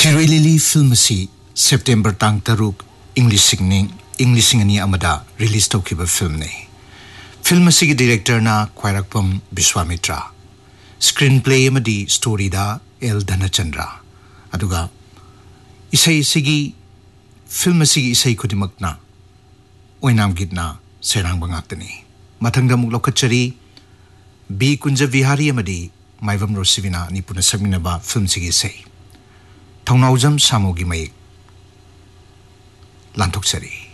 Sirui Lili film asi September tang taruk English singing amada release taukiba film ne. Film asi ki director na Khwairakpam Biswamitra. Screenplay amadi story da L Dhanachandra. Aduga isai sigi film asi ki isai kudimak na oinam gitna serang bangaktani. Mathangda muk lokachari B Kunja Vihari amadi Maivam Rosivina nipuna sagminaba film sigi isai. Thongnaujam Samogi Mayik Lantok Sari.